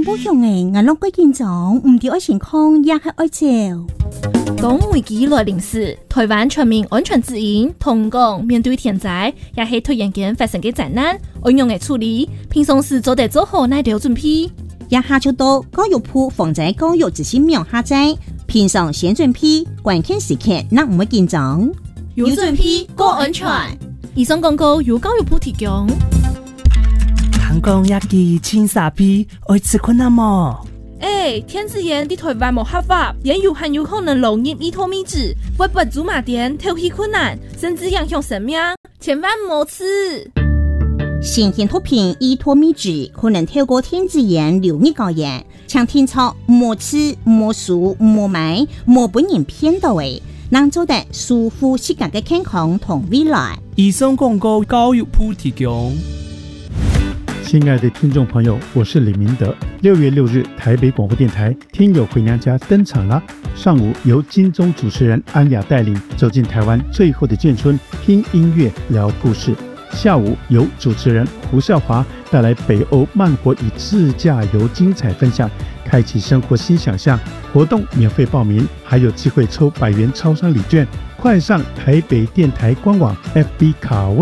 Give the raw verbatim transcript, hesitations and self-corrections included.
不用诶，我拢过紧张，唔掉爱情况，也系爱照。 讲危机来临时，台湾全民安全指引同讲，面对天灾，也是突然间发生嘅灾难，安用嘅处理，平常时做得做好乃条准备。 也下就到教育部防灾教育执行名下载，平常先准备，关键时刻那唔会紧张。 有准备，过安全。以上广告由教育部提供。 唐公也记清沙皮，爱吃困难么？ 哎，天子盐伫台湾无合法，也有很有可能流入伊托米脂，会不祖马店透气困难，甚至影响生命，千万莫吃。 新鲜脱贫伊托米脂可能透过天子盐流入高盐，请听操莫吃莫数莫买莫本人骗到诶，能做得舒服适合嘅健康同未来。 以上广告教育部提供。 亲爱的听众朋友，我是李明德。六月六日，台北广播电台《听友回娘家》登场啦！上午由金钟主持人安雅带领走进台湾最后的眷村，听音乐聊故事。下午由主持人胡少华带来北欧慢活与自驾游精彩分享，开启生活新想象。活动免费报名，还有机会抽百元超商礼券。快上台北电台官网 F B 卡位。